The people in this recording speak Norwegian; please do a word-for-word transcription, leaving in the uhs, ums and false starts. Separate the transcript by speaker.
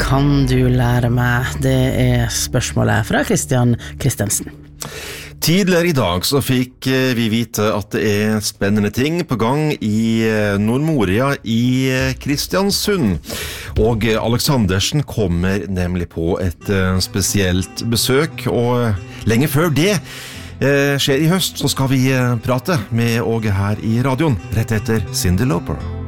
Speaker 1: kan du lære meg? Det er spørsmålet fra Christian Christensen.
Speaker 2: Tidligere i dag så fikk vi vite at det er spennende ting på gang i Nordmoria i Kristiansund. Og Aleksandersen kommer nemlig på et spesielt besøk, og lenge før det skjer i høst så skal vi prate med Åge her i radioen, rett etter Cyndi Lauper.